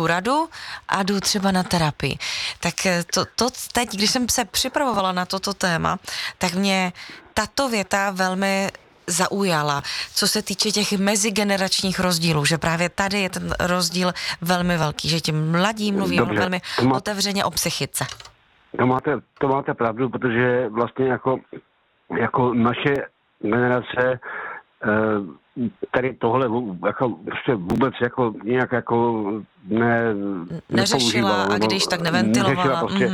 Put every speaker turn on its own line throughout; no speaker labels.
beru radu a jdu třeba na terapii. Tak to teď, když jsem se připravovala na toto téma, tak mě tato věta velmi zaujala, co se týče těch mezigeneračních rozdílů, že právě tady je ten rozdíl velmi velký, že ti mladí mluví velmi otevřeně o psychice.
To máte pravdu, protože vlastně jako naše generace tady tohle jako prostě vůbec jako nějak jako
neřešila a když tak neventilovala.
Neřešila prostě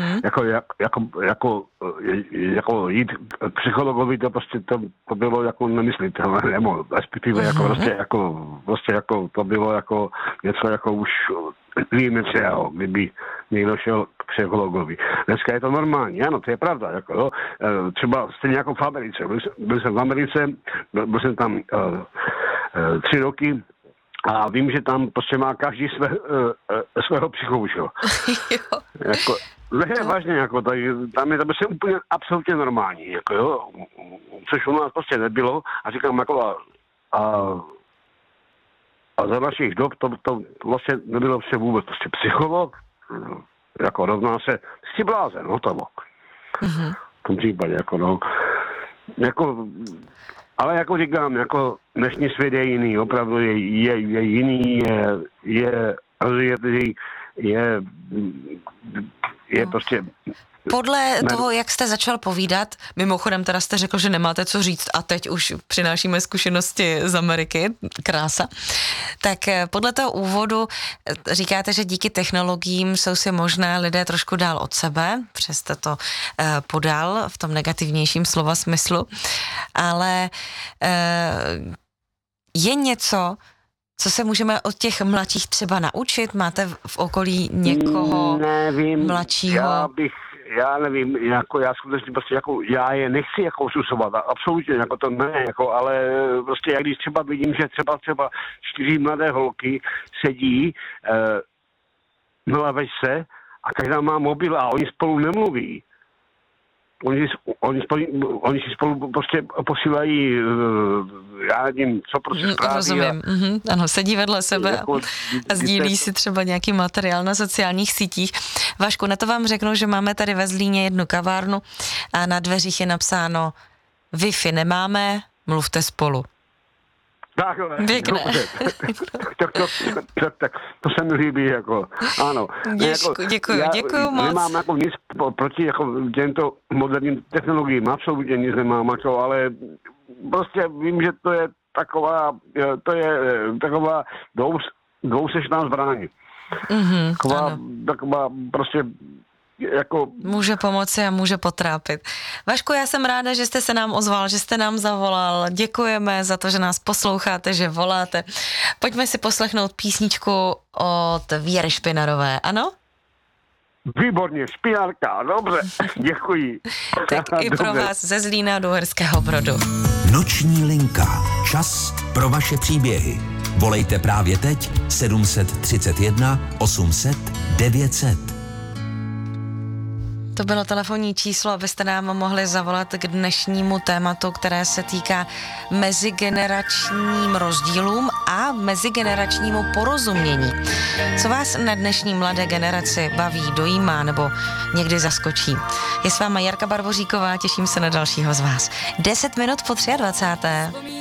jako jít k psychologovi, to prostě to bylo jako nemyslitelné, nebo respektive jako to bylo jako něco jako už výjimečného, kdyby někdo šel k psychologovi. Dneska je to normální, ano, to je pravda. Jako, jo. Třeba stejně jako v Americe. Byl jsem v Americe, byl jsem tam 3 roky a vím, že tam prostě má každý svého psychoušo. Jako, ne, vážně, jako, tam je to prostě úplně absolutně normální, jako, jo, což u nás prostě nebylo a říkám, jako, a za našich dob to vlastně nebylo vše vůbec. Prostě psycholog, jako rovná se, jsi blázen, hotovo. Mm-hmm. V tom případě, jako no. Jako, ale jako říkám, jako dnešní svět je jiný, opravdu je jiný, je prostě...
Podle toho, jak jste začal povídat, mimochodem teda jste řekl, že nemáte co říct a teď už přinášíme zkušenosti z Ameriky, krása, tak podle toho úvodu říkáte, že díky technologiím jsou si možná lidé trošku dál od sebe, přesto to podal v tom negativnějším slova smyslu, ale je něco, co se můžeme od těch mladších třeba naučit? Máte v okolí někoho mladšího?
Já nevím, jako já skutečně prostě jako já je nechci jako osusovat, absolutně jako to ne, jako, ale prostě jak když třeba vidím, že třeba 4 mladé holky sedí na lavečce a každá má mobil a oni spolu nemluví. Oni si spolu prostě posílají, já nevím, co prostě zprávy.
Rozumím, ano, sedí vedle sebe jako, a sdílí si třeba nějaký materiál na sociálních sítích. Vašku, na to vám řeknu, že máme tady ve Zlíně jednu kavárnu a na dveřích je napsáno Wi-Fi nemáme, mluvte spolu.
Takhle.
Pěkné.
To se mi líbí, jako, ano.
Děkuju moc.
Nemám jako nic proti jako těmto moderním technologiím, absolutně nic nemám, jako, ale prostě vím, že to je taková dvousečná zbraň. Taková prostě jako...
Může pomoci a může potrápit. Vašku, já jsem ráda, že jste se nám ozval, že jste nám zavolal. Děkujeme za to, že nás posloucháte, že voláte. Pojďme si poslechnout písničku od Věry Špinarové, ano?
Výborně, Špinárka, dobře, děkuji.
Tak i pro vás ze Zlína do Uherského Brodu.
Noční linka. Čas pro vaše příběhy. Volejte právě teď 731 800 900.
To bylo telefonní číslo, abyste nám mohli zavolat k dnešnímu tématu, které se týká mezigeneračním rozdílům a mezigeneračnímu porozumění. Co vás na dnešní mladé generaci baví, dojímá nebo někdy zaskočí? Je s váma Jarka Barboříková, těším se na dalšího z vás. 10 minut po 23.